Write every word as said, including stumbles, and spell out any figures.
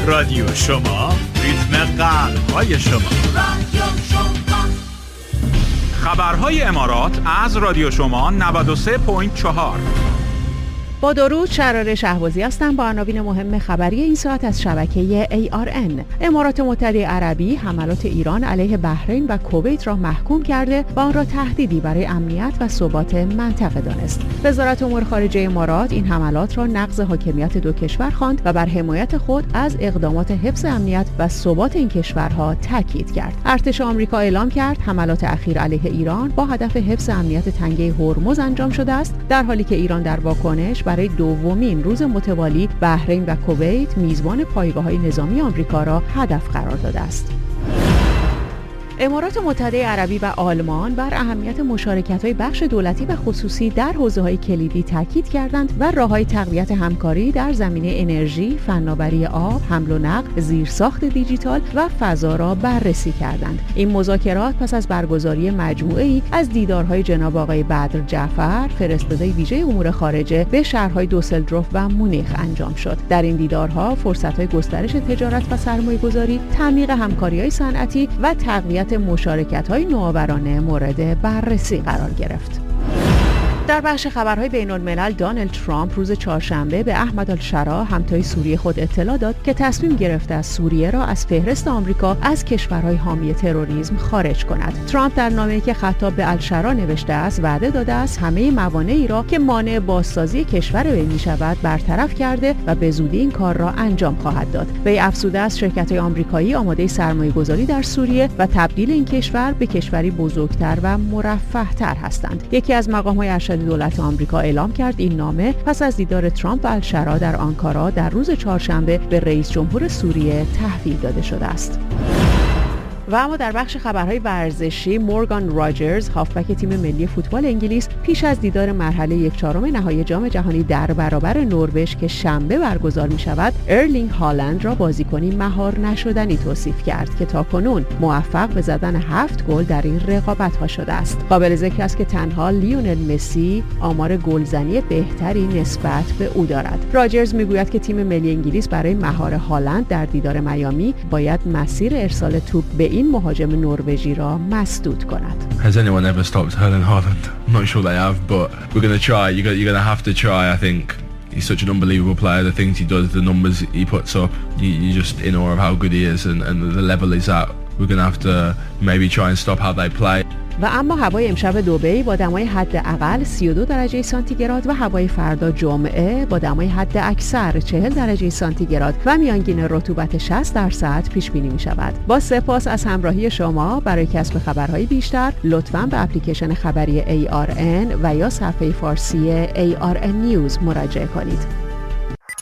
رادیو شما، ریتم قلب‌های شما. رادیو شما. خبرهای امارات از رادیو شما نود و سه ممیز چهار. با درود، شراره شهبازی هستم با عناوین مهم خبری این ساعت از شبکه ای آر ان. امارات متحده عربی حملات ایران علیه بحرین و کویت را محکوم کرده و آن را تهدیدی برای امنیت و ثبات منطقه دانست. وزارت امور خارجه امارات این حملات را نقض حاکمیت دو کشور خواند و بر حمایت خود از اقدامات حفظ امنیت و ثبات این کشورها تاکید کرد. ارتش آمریکا اعلام کرد حملات اخیر علیه ایران با هدف حفظ امنیت تنگه هرمز انجام شده است، در حالی که ایران در واکنش برای دومین روز متوالی بحرین و کویت میزبان پایگاه‌های نظامی آمریکا را هدف قرار داده است. امارات متحده عربی و آلمان بر اهمیت مشارکت‌های بخش دولتی و خصوصی در حوزه‌های کلیدی تاکید کردند و راه‌های تقویت همکاری در زمینه انرژی، فناوری آب، حمل و نقل، زیرساخت دیجیتال و فضا را بررسی کردند. این مذاکرات پس از برگزاری مجموعه‌ای از دیدارهای جناب آقای بدر جعفر، فرستاده ویژه امور خارجه به شهرهای دوسلدورف و مونیخ انجام شد. در این دیدارها فرصت‌های گسترش تجارت و سرمایه‌گذاری، تعمیق همکاری‌های صنعتی و تقویت مشارکت‌های نوآورانه مورد بررسی قرار گرفت. در بخش خبرهای بین‌الملل، دونالد ترامپ روز چهارشنبه به احمد الشرا همتای سوریه خود اطلاع داد که تصمیم گرفته است سوریه را از فهرست آمریکا از کشورهای حامی تروریسم خارج کند. ترامپ در نامه‌ای که خطاب به الشرا نوشته است وعده داده است همه موانعی را که مانع بازسازی کشور وی می‌شود برطرف کرده و به زودی این کار را انجام خواهد داد. وی افزوده است شرکت‌های آمریکایی آماده سرمایه‌گذاری در سوریه و تبدیل این کشور به کشوری بزرگتر و مرفه‌تر هستند. یکی از مقام‌های ارشد دولت آمریکا اعلام کرد این نامه پس از دیدار ترامپ و الشرا در آنکارا در روز چهارشنبه به رئیس جمهور سوریه تحویل داده شده است. و اما در بخش خبرهای ورزشی، مورگان راجرز هافبک تیم ملی فوتبال انگلیس پیش از دیدار مرحله یک چهارم نهایی جام جهانی در برابر نروژ که شنبه برگزار می شود، ارلینگ هالند را بازیکنی مهار نشدنی توصیف کرد که تاکنون موفق به زدن هفت گل در این رقابت‌ها شده است. قابل ذکر است که تنها لیونل مسی آمار گلزنی بهتری نسبت به او دارد. راجرز میگوید که تیم ملی انگلیس برای مهار هالند در دیدار میامی باید مسیر ارسال توپ به این مهاجم نروژی را مسدود کند. Has anyone ever stopped Erling Haaland? I'm not sure they have, but we're going to try. You're going, you're going to have to try, I think. He's such an unbelievable player. The things he does, the numbers he puts up, you, you're just in awe of how good he is and, and the level he's at. We're going to have to maybe try and stop how they play. و اما هوای امشب دبی با دمای حداقل سی و دو درجه سانتیگراد و هوای فردا جمعه با دمای حد اکثر چهل درجه سانتیگراد و میانگین رطوبت شصت درصد پیش بینی می شود. با سپاس از همراهی شما. برای کسب خبرهای بیشتر لطفاً به اپلیکیشن خبری ای آر ان و یا صفحه فارسی ای آر ان نیوز مراجعه کنید.